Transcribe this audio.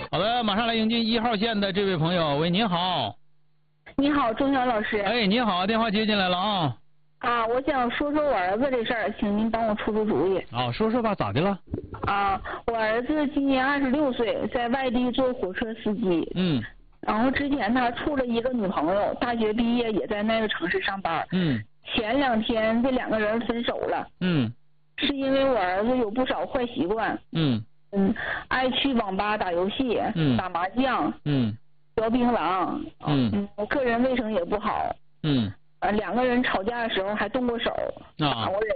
好的，马上来迎接1号线的这位朋友。喂，您好。 你好，钟晓老师。 哎，你好，电话接进来了啊。 啊，我想说说我儿子的事儿，请您帮我出出主意。 说说吧，咋的了？ 我儿子今年26岁，在外地做火车司机。然后之前他处了一个女朋友，大学毕业也在那个城市上班。前2天这2个人分手了。是因为我儿子有不少坏习惯。爱去网吧打游戏，打麻将，嚼槟榔。个人卫生也不好。2个人吵架的时候还动过手，打过人。